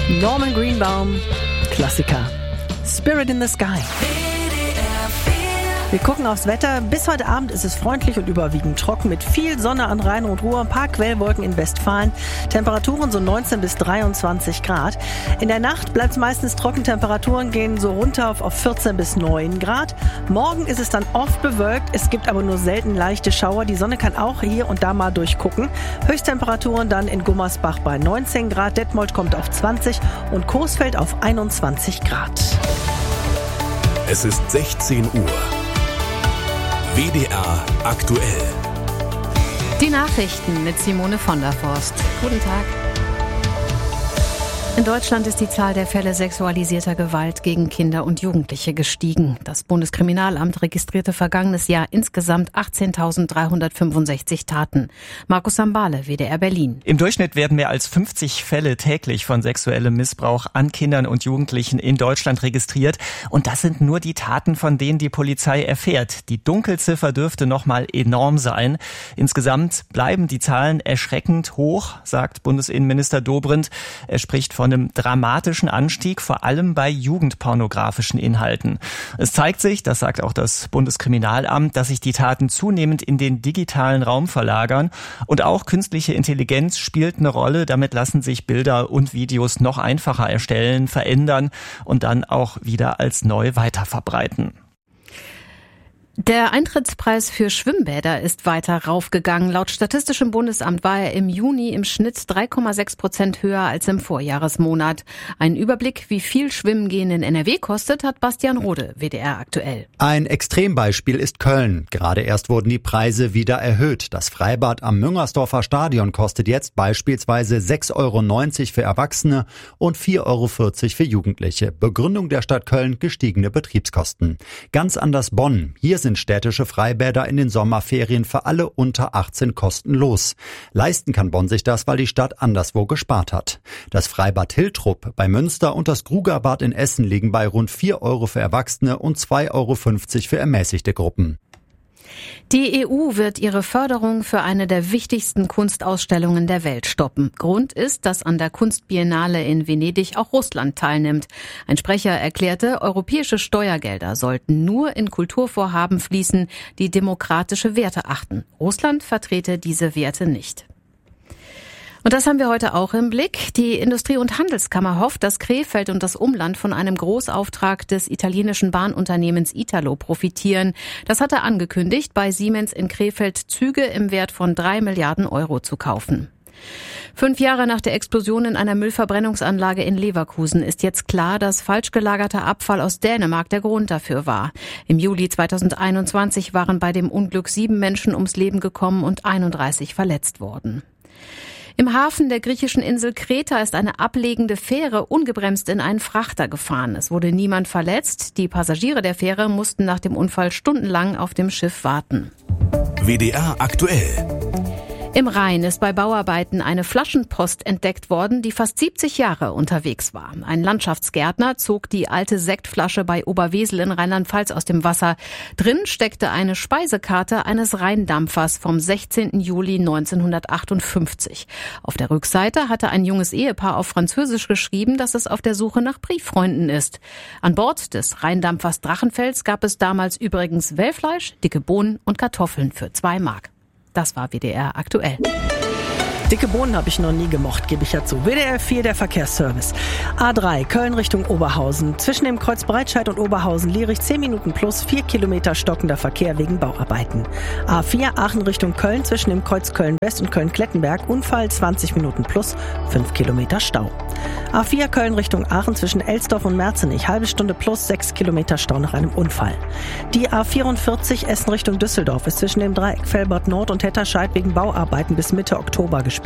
Norman Greenbaum, Klassiker. Spirit in the Sky. Wir gucken aufs Wetter. Bis heute Abend ist es freundlich und überwiegend trocken mit viel Sonne an Rhein und Ruhr, ein paar Quellwolken in Westfalen. Temperaturen so 19 bis 23 Grad. In der Nacht bleibt es meistens trocken. Temperaturen gehen so runter auf 14 bis 9 Grad. Morgen ist es dann oft bewölkt. Es gibt aber nur selten leichte Schauer. Die Sonne kann auch hier und da mal durchgucken. Höchsttemperaturen dann in Gummersbach bei 19 Grad. Detmold kommt auf 20 und Coesfeld auf 21 Grad. Es ist 16 Uhr. WDR aktuell. Die Nachrichten mit Simone von der Forst. Guten Tag. In Deutschland ist die Zahl der Fälle sexualisierter Gewalt gegen Kinder und Jugendliche gestiegen. Das Bundeskriminalamt registrierte vergangenes Jahr insgesamt 18.365 Taten. Markus Sambale, WDR Berlin. Im Durchschnitt werden mehr als 50 Fälle täglich von sexuellem Missbrauch an Kindern und Jugendlichen in Deutschland registriert. Und das sind nur die Taten, von denen die Polizei erfährt. Die Dunkelziffer dürfte noch mal enorm sein. Insgesamt bleiben die Zahlen erschreckend hoch, sagt Bundesinnenminister Dobrindt. Er spricht von einem dramatischen Anstieg, vor allem bei jugendpornografischen Inhalten. Es zeigt sich, das sagt auch das Bundeskriminalamt, dass sich die Taten zunehmend in den digitalen Raum verlagern. Und auch künstliche Intelligenz spielt eine Rolle. Damit lassen sich Bilder und Videos noch einfacher erstellen, verändern und dann auch wieder als neu weiterverbreiten. Der Eintrittspreis für Schwimmbäder ist weiter raufgegangen. Laut Statistischem Bundesamt war er im Juni im Schnitt 3,6% höher als im Vorjahresmonat. Ein Überblick, wie viel Schwimmen gehen in NRW kostet, hat Bastian Rode, WDR aktuell. Ein Extrembeispiel ist Köln. Gerade erst wurden die Preise wieder erhöht. Das Freibad am Müngersdorfer Stadion kostet jetzt beispielsweise 6,90 € für Erwachsene und 4,40 € für Jugendliche. Begründung der Stadt Köln: gestiegene Betriebskosten. Ganz anders Bonn. Hier sind städtische Freibäder in den Sommerferien für alle unter 18 kostenlos. Leisten kann Bonn sich das, weil die Stadt anderswo gespart hat. Das Freibad Hiltrup bei Münster und das Grugerbad in Essen liegen bei rund 4 € für Erwachsene und 2,50 € für ermäßigte Gruppen. Die EU wird ihre Förderung für eine der wichtigsten Kunstausstellungen der Welt stoppen. Grund ist, dass an der Kunstbiennale in Venedig auch Russland teilnimmt. Ein Sprecher erklärte, europäische Steuergelder sollten nur in Kulturvorhaben fließen, die demokratische Werte achten. Russland vertrete diese Werte nicht. Und das haben wir heute auch im Blick. Die Industrie- und Handelskammer hofft, dass Krefeld und das Umland von einem Großauftrag des italienischen Bahnunternehmens Italo profitieren. Das hat er angekündigt, bei Siemens in Krefeld Züge im Wert von 3 Milliarden € zu kaufen. 5 Jahre nach der Explosion in einer Müllverbrennungsanlage in Leverkusen ist jetzt klar, dass falsch gelagerter Abfall aus Dänemark der Grund dafür war. Im Juli 2021 waren bei dem Unglück 7 Menschen ums Leben gekommen und 31 verletzt worden. Im Hafen der griechischen Insel Kreta ist eine ablegende Fähre ungebremst in einen Frachter gefahren. Es wurde niemand verletzt. Die Passagiere der Fähre mussten nach dem Unfall stundenlang auf dem Schiff warten. WDR aktuell. Im Rhein ist bei Bauarbeiten eine Flaschenpost entdeckt worden, die fast 70 Jahre unterwegs war. Ein Landschaftsgärtner zog die alte Sektflasche bei Oberwesel in Rheinland-Pfalz aus dem Wasser. Drin steckte eine Speisekarte eines Rheindampfers vom 16. Juli 1958. Auf der Rückseite hatte ein junges Ehepaar auf Französisch geschrieben, dass es auf der Suche nach Brieffreunden ist. An Bord des Rheindampfers Drachenfels gab es damals übrigens Wellfleisch, dicke Bohnen und Kartoffeln für 2 Mark. Das war WDR aktuell. Dicke Bohnen habe ich noch nie gemocht, gebe ich ja zu. WDR 4, der Verkehrsservice. A3, Köln Richtung Oberhausen. Zwischen dem Kreuz Breitscheid und Oberhausen-Lierich 10 Minuten plus 4 Kilometer stockender Verkehr wegen Bauarbeiten. A4, Aachen Richtung Köln. Zwischen dem Kreuz Köln-West und Köln-Klettenberg. Unfall 20 Minuten plus 5 Kilometer Stau. A4, Köln Richtung Aachen. Zwischen Elsdorf und Merzenich. Halbe Stunde plus 6 Kilometer Stau nach einem Unfall. Die A44, Essen Richtung Düsseldorf, ist zwischen dem Dreieck Velbert Nord und Hetterscheid wegen Bauarbeiten bis Mitte Oktober gesperrt.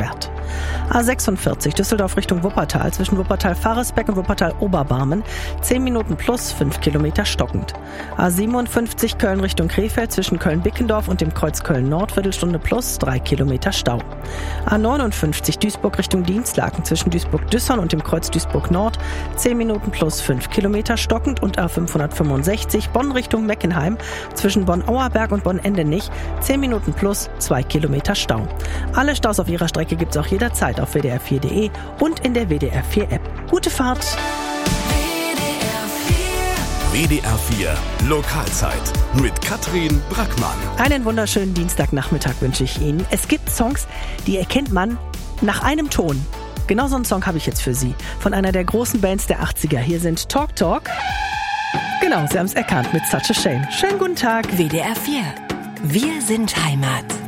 A46 Düsseldorf Richtung Wuppertal, zwischen Wuppertal-Faresbeck und Wuppertal-Oberbarmen 10 Minuten plus 5 Kilometer stockend. A57 Köln Richtung Krefeld, zwischen Köln-Bickendorf und dem Kreuz Köln-Nord Viertelstunde plus 3 Kilometer Stau. A59 Duisburg Richtung Dienstlaken, zwischen Duisburg-Düssern und dem Kreuz Duisburg-Nord 10 Minuten plus 5 Kilometer stockend. Und A565 Bonn Richtung Meckenheim, zwischen Bonn-Auerberg und Bonn-Endenich 10 Minuten plus 2 Kilometer Stau. Alle Staus auf ihrer Strecke Strecke gibt's auch jederzeit auf wdr4.de und in der WDR4 App. Gute Fahrt! WDR 4 Lokalzeit mit Katrin Brackmann. Einen wunderschönen Dienstagnachmittag wünsche ich Ihnen. Es gibt Songs, die erkennt man nach einem Ton. Genau so einen Song habe ich jetzt für Sie. Von einer der großen Bands der 80er. Hier sind Talk Talk. Genau, Sie haben es erkannt mit Such a Shame. Schönen guten Tag. WDR 4. Wir sind Heimat.